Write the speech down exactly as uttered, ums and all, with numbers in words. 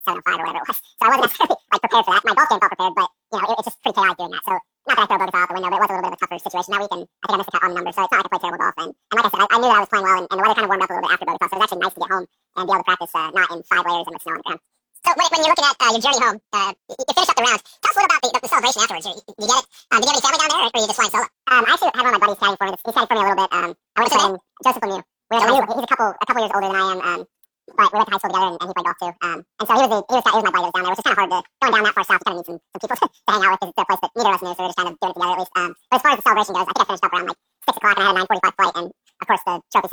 seven oh five or whatever it was. So I wasn't necessarily like prepared for that. My golf game felt prepared, but you know, it, it's just pretty chaotic doing that. So not that I throw bogeys out the window, but it was a little bit of a tougher situation that week, and I think I missed the cut on the number, so it's not like I played terrible golf. And, and like I said, I, I knew that I was playing well, and, and the weather kind of warmed up a little bit after bogey toss, so it was actually nice to get home and be able to practice uh, not in five layers and with snow on the ground. So when, when you're looking at uh, your journey home, uh, you, you finish up the round. Tell us a little about the, the, the celebration afterwards. You, you get it? Um, did you have any family down there, or were you just flying solo? Um, I actually had one of my buddies caddying for me. He caddied for me a little bit. Um, I went to him, Joseph Lemieux. We went to high school. He's a couple a couple years older than I am. Um, but we went to high school together, and, and he played golf too. Um, and so he was the he was, he was my buddy that was down there, which is kind of hard to going down that far south. You kind of need some, some people to, to hang out with because it's a place that neither of us knew, so we were just kind of doing it together at least. Um, but as far as the celebration goes, I think I finished up around like six o'clock, and I had a nine forty-five flight, and of course the trophy